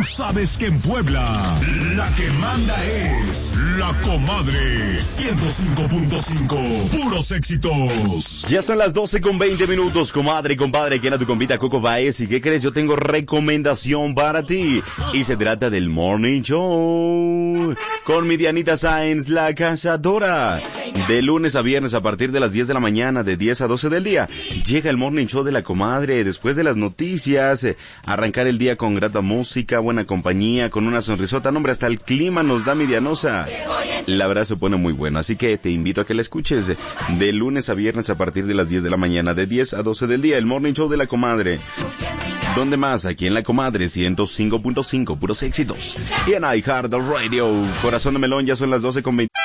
sabes que en Puebla la que manda es La Comadre 105.5, puros éxitos. Ya son las 12:20, comadre y compadre, ¿quién a tu compita Coco Baez? ¿Y qué crees? Yo tengo recomendación para ti. Y se trata del Morning Show con mi Dianita Sáenz, la cazadora. De lunes a viernes a partir de las 10 de la mañana, de 10 a 12 del día, llega el Morning Show de la comadre. Después de las noticias, arrancar el día con grata música, buena compañía, con una sonrisota. No, hombre, hasta el clima nos da mi Dianosa. La verdad se pone muy bueno, así que te invito a que la escuches de lunes a viernes a partir de las 10 de la mañana, de 10 a 12 del día, el Morning Show de la comadre. ¿Dónde más? Aquí en la comadre 105.5, puros éxitos. Y en iHeart Radio, Corazón de Melón, ya son las 12:20.